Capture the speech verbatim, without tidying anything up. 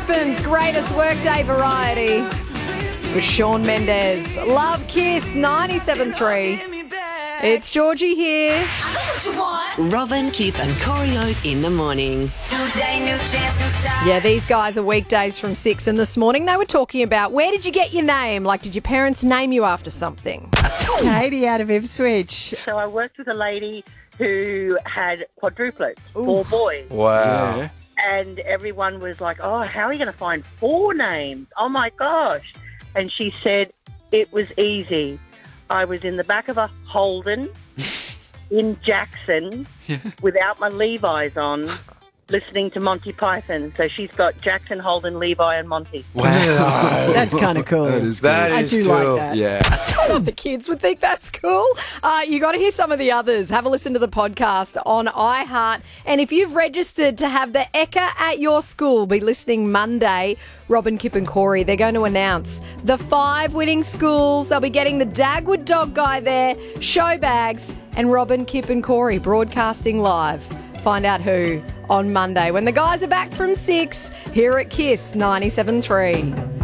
Brisbane's greatest workday variety with Shawn Mendes. Love Kiss ninety-seven point three. It's Georgie here. Robin, Kip and Corey Oates in the morning. Yeah, these guys are weekdays from six, and this morning they were talking about where did you get your name? Like, did your parents name you after something? Katie out of Ipswich. So I worked with a lady who had quadruplets, four boys. Wow. Yeah. And everyone was like, oh, how are you going to find four names? Oh, my gosh. And she said it was easy. I was in the back of a Holden in Jackson without my Levi's on, listening to Monty Python. So she's got Jackson, Holden, Levi and Monty. Wow. That's kind of cool. That is cool. That I is do cool. like that. Yeah. I don't know if the kids would think that's cool. Uh, you got to hear some of the others. Have a listen to the podcast on iHeart. And if you've registered to have the Ekka at your school, be listening Monday. Robin, Kip and Corey, they're going to announce the five winning schools. They'll be getting the Dagwood Dog Guy there, show bags, and Robin, Kip and Corey broadcasting live. Find out who on Monday when the guys are back from six here at Kiss ninety-seven point three.